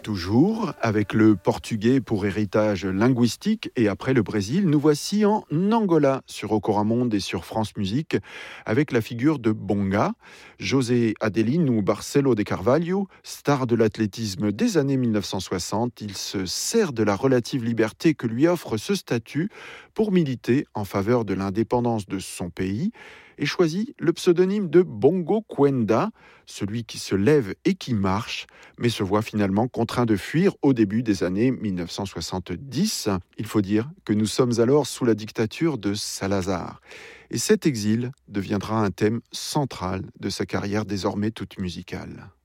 Toujours, avec le portugais pour héritage linguistique et après le Brésil, nous voici en Angola sur Ocoramonde et sur France Musique avec la figure de Bonga, José Adelino ou Barcelo de Carvalho, star de l'athlétisme des années 1960. Il se sert de la relative liberté que lui offre ce statut pour militer en faveur de l'indépendance de son pays et choisit le pseudonyme de Bongo Kwenda, celui qui se lève et qui marche, mais se voit finalement contraint de fuir au début des années 1970. Il faut dire que nous sommes alors sous la dictature de Salazar. Et cet exil deviendra un thème central de sa carrière désormais toute musicale.